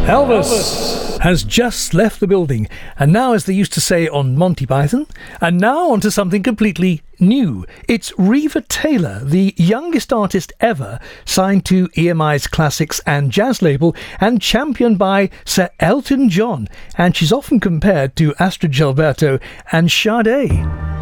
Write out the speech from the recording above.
Elvis has just left the building, and now, as they used to say on Monty Python, and now onto something completely new. It's Reva Taylor, the youngest artist ever signed to EMI's classics and jazz label and championed by Sir Elton John, and she's often compared to Astrid Gilberto and Sade.